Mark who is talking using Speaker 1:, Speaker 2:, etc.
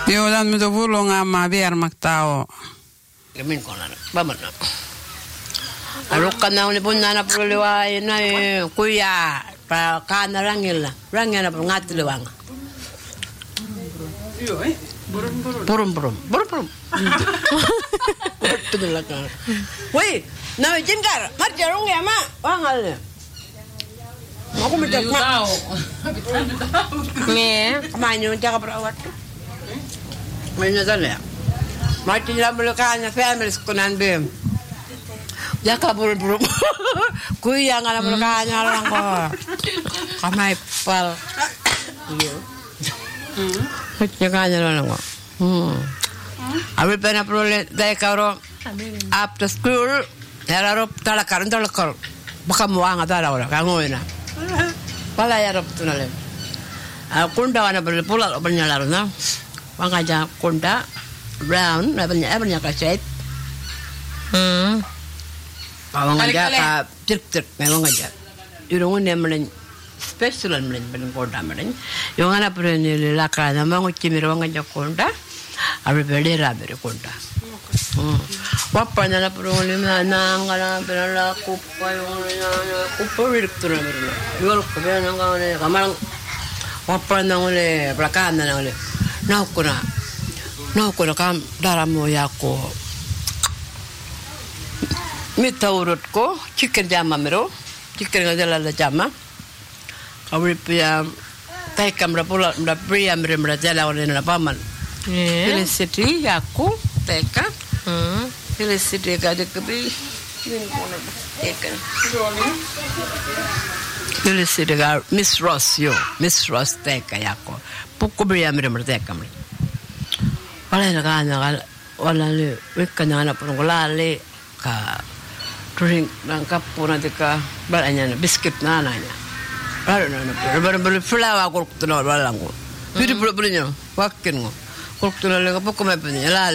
Speaker 1: Joo, dan mitä vulongamaa viermaktao.
Speaker 2: Min konan, bamana. Alukkan na uni punna na puliway na kuya pa kana rangil na ngatliwang.
Speaker 1: Joo,
Speaker 2: Burum. Tudulakan. Woi, na jingkar, marjarong ya ma, wangal. Aku minta tahu. Nih, kemana cakap perawat? Mana sana? Mati dalam belakangnya family sekunan bem. Jaka buru-buru. Kuya ngana belakangnya orang kok. Kamai pal. Iya. Jaka orang kok. Abis pernah perlu dari karo after school. Harap talakar. Baka muang atau ada orang kangoina. Pala ya rob tunale. Kunda wana perlu pulang bernyala na. Wangaja kunda. Brown, banyak kaset. Awang aja ka cip memang aja. Irungun yang melen specialan melen konda melen. Yung ana pero ni laka na mga chimiro aja konda. Abe bedera bere konda. Wapa na pero ni na ngala pero la kupa yung kupa direktura mero. Yo ko be na ngale kamarang wapa na ngale plakan na ngale. No kuna kam daramo yako mita urut ko chicken jama mero chicken ngajala la jama kawri pia tai kamra pula mra pria mra jala ole na paman felicity yako teka felicity ga de kabi teka felicity ga Miss Ross teka yako pukko bria mra teka mra wala na kanya wala le wekanya na pun lale ka drink ng kapuna tika balanya na biscuit na nanya baru flower ko tuno wala ko bili bili niya wakin ko ko tuno le ko ko me penya